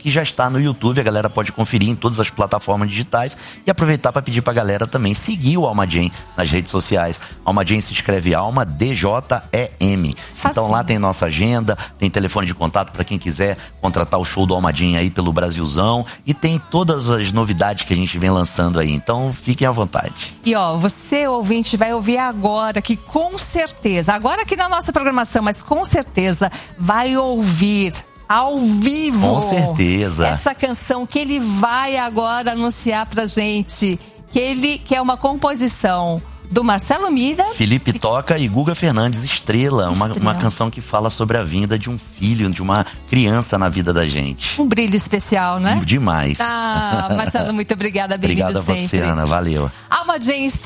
que já está no YouTube. A galera pode conferir em todas as plataformas digitais e aproveitar para pedir pra galera também seguir o Alma Jam nas redes sociais. Alma Jam se escreve Alma DJEM. Então lá tem nossa agenda, tem telefone de contato para quem quiser contratar o show do Alma Jam aí pelo Brasilzão, e tem todas as novidades que a gente vem lançando aí. Então fiquem à vontade. E ó, você ouvinte vai ouvir agora que com certeza, agora aqui na nossa programação, mas com certeza vai ouvir ao vivo. Com certeza. Essa canção que ele vai agora anunciar pra gente, que é uma composição do Marcelo Mida, Felipe Toca e Guga Fernandes, Estrela. Uma canção que fala sobre a vinda de um filho, de uma criança na vida da gente. Um brilho especial, né? Demais. Marcelo, muito obrigada, bem-vindo sempre. Obrigada a você, Ana. Valeu. Alma Jam